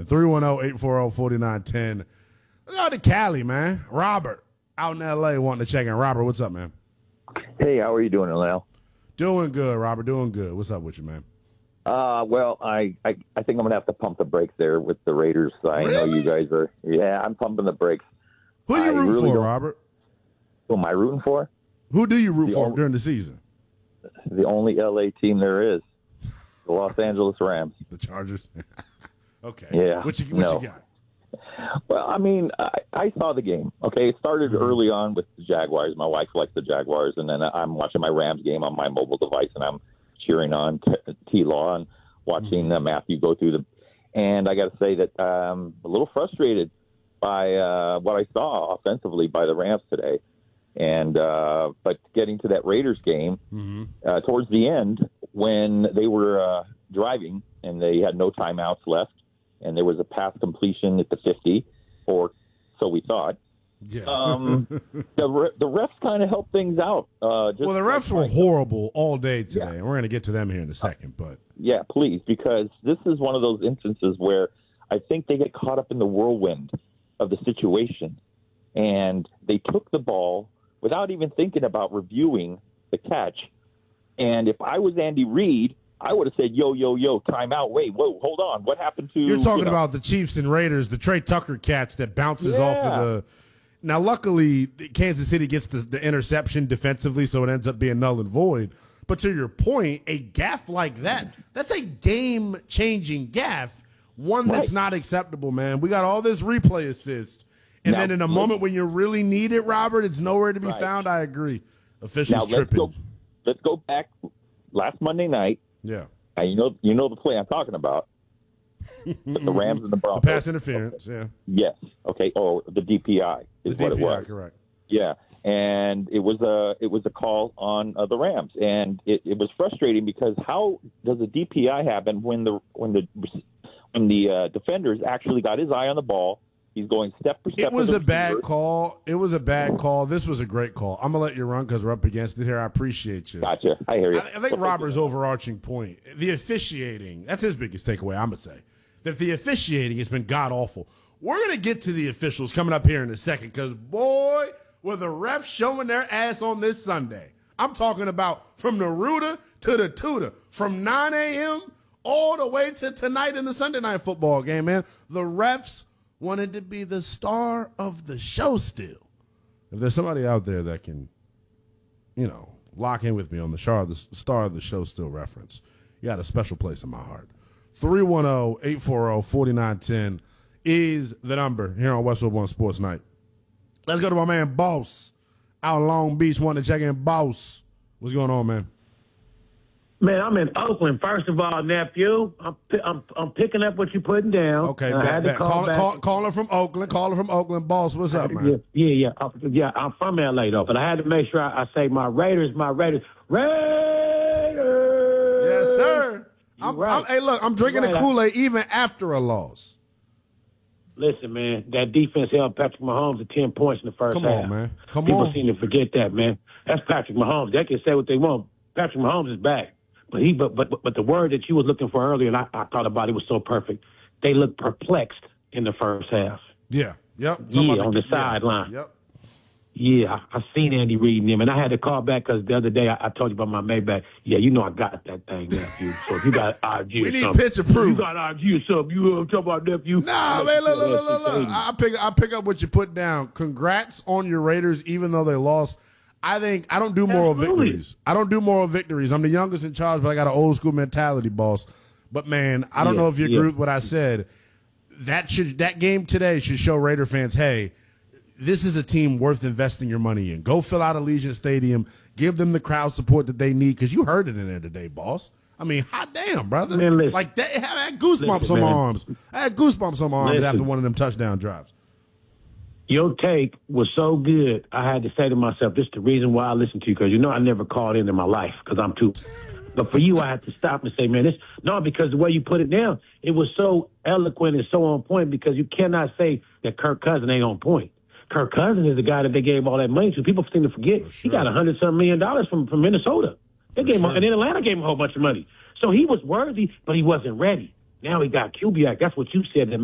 man. 310-840-4910. Let's go to Cali, man. Robert out in L.A. wanting to check in. Robert, what's up, man? Hey, how are you doing, Lyle? Doing good, Robert. Doing good. What's up with you, man? Well, I think I'm going to have to pump the brakes there with the Raiders. I know you guys are. Yeah, I'm pumping the brakes. Who do you root really for, Robert? Who am I rooting for? Who do you root for during the season? The only L.A. team there is, the Los Angeles Rams. The Chargers? Okay. Yeah. What you got? Well, I mean, I saw the game. Okay, it started early on with the Jaguars. My wife likes the Jaguars, and then I'm watching my Rams game on my mobile device, and I'm cheering on T-Law and watching Matthew go through and I got to say that I'm a little frustrated by what I saw offensively by the Rams today. And but getting to that Raiders game towards the end when they were driving and they had no timeouts left, and there was a pass completion at the 50, or so we thought. Yeah. The refs kind of helped things out. Well, the refs were horrible all day today, and we're going to get to them here in a second. But yeah, please, because this is one of those instances where I think they get caught up in the whirlwind of the situation, and they took the ball without even thinking about reviewing the catch. And if I was Andy Reid, I would have said, yo, timeout. Wait, whoa, hold on. What happened to... You're talking about the Chiefs and Raiders, the Trey Tucker catch that bounces off of the... Now, luckily, Kansas City gets the interception defensively, so it ends up being null and void. But to your point, a gaffe like that, that's a game-changing gaffe, one that's not acceptable, man. We got all this replay assist. And then in a moment when you really need it, Robert, it's nowhere to be found. I agree. Officials tripping. Let's go back last Monday night. Yeah. And you know the play I'm talking about. The Rams and the Broncos. The pass interference, yeah. Yes. Okay. Oh, the DPI is what it was. Correct. Yeah. And it was a call on the Rams, and it was frustrating because how does a DPI happen when the defender's actually got his eye on the ball? He's going step for step. It was a bad call. This was a great call. I'm going to let you run because we're up against it here. I appreciate you. Gotcha. I hear you. I think Robert's overarching point, the officiating, that's his biggest takeaway, I'm going to say. That the officiating has been god-awful. We're going to get to the officials coming up here in a second because, boy, were the refs showing their ass on this Sunday. I'm talking about from the rooter to the tutor, from 9 a.m. all the way to tonight in the Sunday night football game, man. The refs wanted to be the star of the show still. If there's somebody out there that can, lock in with me on the star of the show still reference, you got a special place in my heart. 310-840-4910 is the number here on Westwood One Sports Night. Let's go to my man Boss out in Long Beach. Want to check in. Boss, what's going on, man? Man, I'm in Oakland. First of all, nephew, I'm picking up what you're putting down. Okay, calling from Oakland. Calling from Oakland. Boss, what's up, man? Yeah. I'm from L.A., though, but I had to make sure I say my Raiders. Yes, sir. Hey, look, I'm drinking the Kool-Aid even after a loss. Listen, man, that defense held Patrick Mahomes to 10 points in the first half. Come on, man. People seem to forget that, man. That's Patrick Mahomes. They can say what they want. Patrick Mahomes is back. But the word that you was looking for earlier, and I thought about it, was so perfect. They looked perplexed in the first half. Yeah. Yep. On the sideline. Yep. Yeah, I seen Andy Reid and him, and I had to call back because the other day I told you about my Maybach. Yeah, I got that thing, nephew. So if you got RG we or need something. picture proof. You got RG or something. You talking about nephew? Nah, man, look. I pick up what you put down. Congrats on your Raiders, even though they lost. I don't do moral victories. I'm the youngest in charge, but I got an old school mentality, Boss. But man, I don't know if you agree with what I said. That game today should show Raider fans, hey, this is a team worth investing your money in. Go fill out Allegiant Stadium. Give them the crowd support that they need because you heard it in there today, Boss. I mean, hot damn, brother. Man, like that, I had goosebumps on my arms. After one of them touchdown drives. Your take was so good, I had to say to myself, this is the reason why I listen to you, because I never called in my life because I'm too. But for you, I had to stop and say, man, because the way you put it down, it was so eloquent and so on point because you cannot say that Kirk Cousins ain't on point. Kirk Cousins is the guy that they gave all that money to. People seem to forget he got $100-some million from Minnesota. And then Atlanta gave him a whole bunch of money. So he was worthy, but he wasn't ready. Now he got Kubiak. That's what you said that